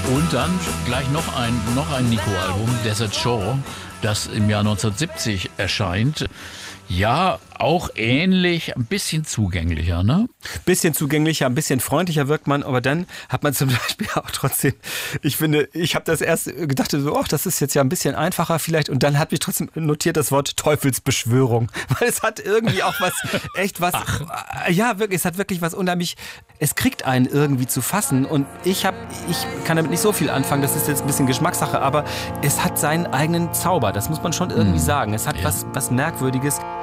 Und dann gleich noch ein Nico-Album, Desert Shore, das im Jahr 1970 erscheint. Ja, auch ähnlich, ein bisschen zugänglicher, ne? Bisschen zugänglicher, ein bisschen freundlicher wirkt man, aber dann hat man zum Beispiel auch trotzdem, ich finde, ich habe das erst gedacht, so, das ist jetzt ja ein bisschen einfacher vielleicht, und dann hat mich trotzdem notiert das Wort Teufelsbeschwörung, weil es hat irgendwie auch was, echt was, ja wirklich, es hat wirklich was unheimlich, es kriegt einen irgendwie zu fassen, und ich kann damit nicht so viel anfangen, das ist jetzt ein bisschen Geschmackssache, aber es hat seinen eigenen Zauber, das muss man schon irgendwie sagen, es hat was Merkwürdiges.